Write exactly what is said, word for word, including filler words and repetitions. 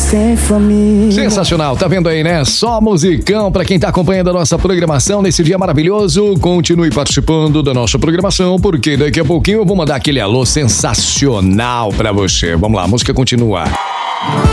sem família. Sensacional, tá vendo aí, né? Só musicão pra quem tá acompanhando a nossa programação nesse dia maravilhoso. Continue participando da nossa programação, porque daqui a pouquinho eu vou mandar aquele alô sensacional pra você. Vamos lá, a música continua.